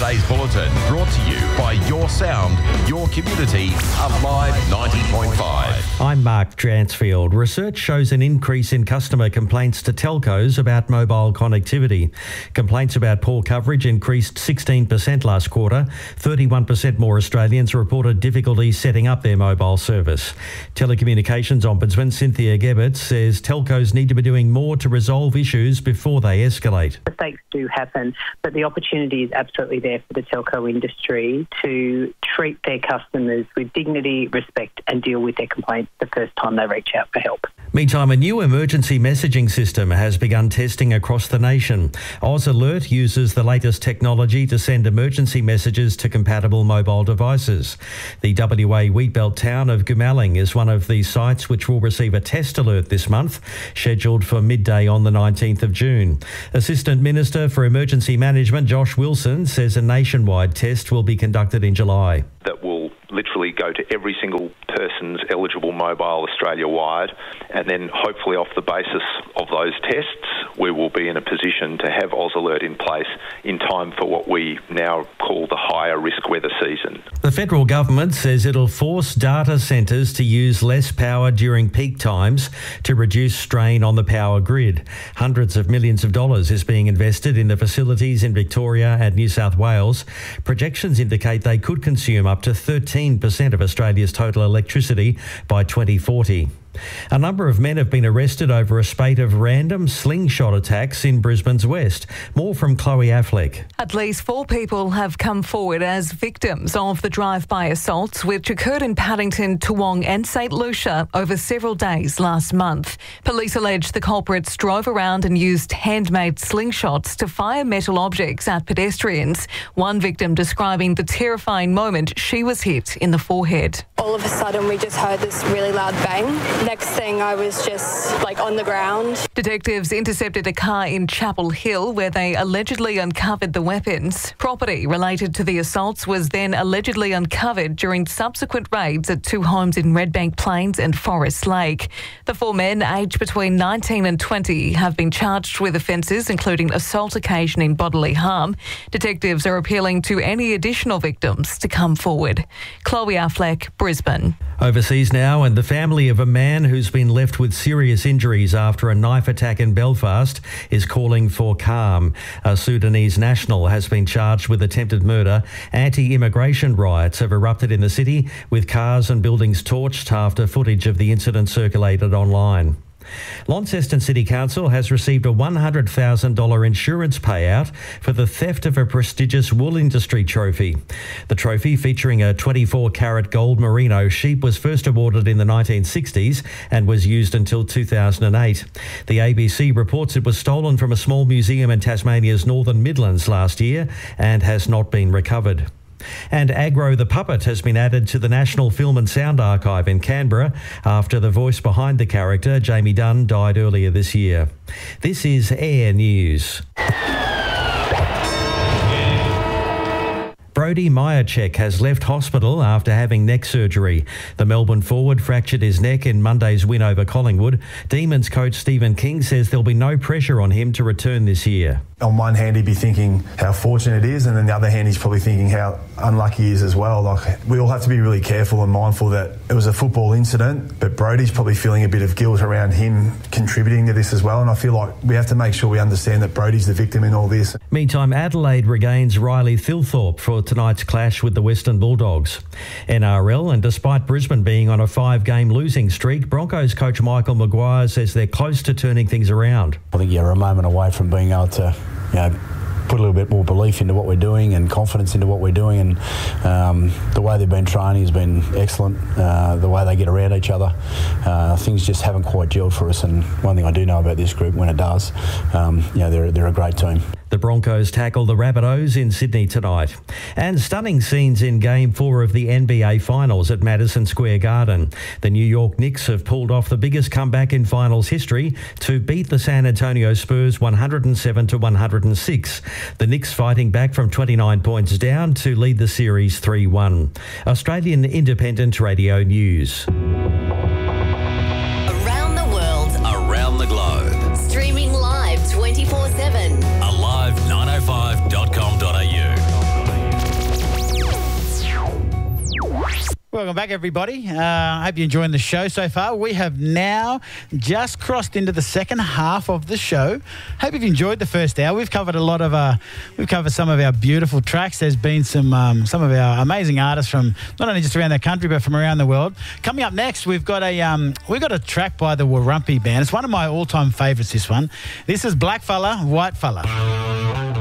today's bulletin, brought to you by Your Sound, Your Community, Alive 90.5. I'm Mark Dransfield. Research shows an increase in customer complaints to telcos about mobile connectivity. Complaints about poor coverage increased 16% last quarter. 31% more Australians reported difficulty setting up their mobile service. Telecommunications Ombudsman Cynthia Gebbert says telcos need to be doing more to resolve issues before they escalate. Mistakes do happen, but the opportunity is absolutely there for the telco industry to treat their customers with dignity, respect and deal with their complaints the first time they reach out for help. Meantime, a new emergency messaging system has begun testing across the nation. Oz Alert uses the latest technology to send emergency messages to compatible mobile devices. The WA wheatbelt town of Goomalling is one of the sites which will receive a test alert this month, scheduled for midday on the 19th of June. Assistant Minister for Emergency Management Josh Wilson says a nationwide test will be conducted in July. That will literally go to every single person's eligible mobile Australia-wide, and then hopefully off the basis of those tests we will be in a position to have Oz Alert in place in time for what we now call the higher risk weather season. The federal government says it'll force data centres to use less power during peak times to reduce strain on the power grid. Hundreds of millions of dollars is being invested in the facilities in Victoria and New South Wales. Projections indicate they could consume up to 13% of Australia's total electricity by 2040. A number of men have been arrested over a spate of random slingshot attacks in Brisbane's west. More from Chloe Affleck. At least 4 people have come forward as victims of the drive-by assaults which occurred in Paddington, Toowong and St Lucia over several days last month. Police allege the culprits drove around and used handmade slingshots to fire metal objects at pedestrians. One victim describing the terrifying moment she was hit in the forehead. All of a sudden we just heard this really loud bang. Next thing I was just on the ground. Detectives intercepted a car in Chapel Hill where they allegedly uncovered the weapons. Property related to the assaults was then allegedly uncovered during subsequent raids at 2 homes in Redbank Plains and Forest Lake. The 4 men, aged between 19 and 20, have been charged with offences including assault occasioning bodily harm. Detectives are appealing to any additional victims to come forward. Chloe Affleck, Brisbane. Overseas now, and the family of a man who's been left with serious injuries after a knife attack in Belfast is calling for calm. A Sudanese national has been charged with attempted murder. Anti-immigration riots have erupted in the city, with cars and buildings torched after footage of the incident circulated online. Launceston City Council has received a $100,000 insurance payout for the theft of a prestigious wool industry trophy. The trophy, featuring a 24-carat gold merino sheep, was first awarded in the 1960s and was used until 2008. The ABC reports it was stolen from a small museum in Tasmania's Northern Midlands last year and has not been recovered. And Agro the Puppet has been added to the National Film and Sound Archive in Canberra after the voice behind the character, Jamie Dunn, died earlier this year. This is Air News. Brody Myercheck has left hospital after having neck surgery. The Melbourne forward fractured his neck in Monday's win over Collingwood. Demons coach Stephen King says there'll be no pressure on him to return this year. On one hand, he'd be thinking how fortunate it is, and then the other hand, he's probably thinking how unlucky he is as well. We all have to be really careful and mindful that it was a football incident, but Brody's probably feeling a bit of guilt around him contributing to this as well, and I feel like we have to make sure we understand that Brody's the victim in all this. Meantime, Adelaide regains Riley Thilthorpe for tonight's clash with the Western Bulldogs. NRL, and despite Brisbane being on a 5-game losing streak, Broncos coach Michael Maguire says they're close to turning things around. I think you're a moment away from being able to put a little bit more belief into what we're doing and confidence into what we're doing, and the way they've been training has been excellent. The way they get around each other, things just haven't quite gelled for us, and one thing I do know about this group, when it does, they're a great team. The Broncos tackle the Rabbitohs in Sydney tonight. And stunning scenes in Game 4 of the NBA Finals at Madison Square Garden. The New York Knicks have pulled off the biggest comeback in finals history to beat the San Antonio Spurs 107-106. The Knicks fighting back from 29 points down to lead the series 3-1. Australian Independent Radio News. Around the world, around the globe. Streaming live 24/7. Alive905.com.au. welcome back, everybody. I hope you're enjoying the show so far. We have now just crossed into the second half of the show. Hope you've enjoyed the first hour. We've covered some of our beautiful tracks. There's been some of our amazing artists from not only just around the country but from around the world. Coming up next, we've got a track by the Warumpi Band. It's one of my all-time favourites. This one. This is Black Fella, White Fella.